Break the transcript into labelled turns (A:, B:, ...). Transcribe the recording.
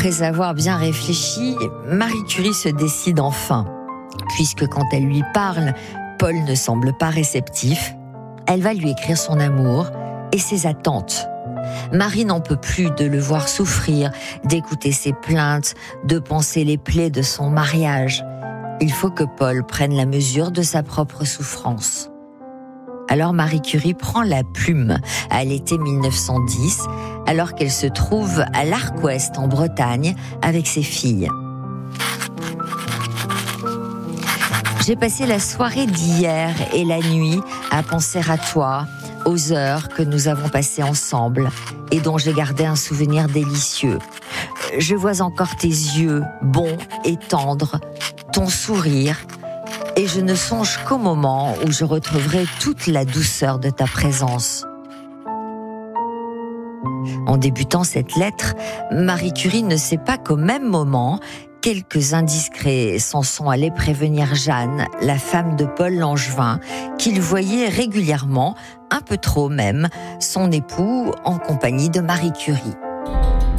A: Après avoir bien réfléchi, Marie Curie se décide enfin. Puisque quand elle lui parle, Paul ne semble pas réceptif, elle va lui écrire son amour et ses attentes. Marie n'en peut plus de le voir souffrir, d'écouter ses plaintes, de penser les plaies de son mariage. Il faut que Paul prenne la mesure de sa propre souffrance. Alors Marie Curie prend la plume à l'été 1910, alors qu'elle se trouve à l'Arc-Ouest en Bretagne avec ses filles. J'ai passé la soirée d'hier et la nuit à penser à toi, aux heures que nous avons passées ensemble et dont j'ai gardé un souvenir délicieux. Je vois encore tes yeux, bons et tendres, ton sourire, et je ne songe qu'au moment où je retrouverai toute la douceur de ta présence. En débutant cette lettre, Marie Curie ne sait pas qu'au même moment, quelques indiscrets s'en sont allés prévenir Jeanne, la femme de Paul Langevin, qu'il voyait régulièrement, un peu trop même, son époux en compagnie de Marie Curie.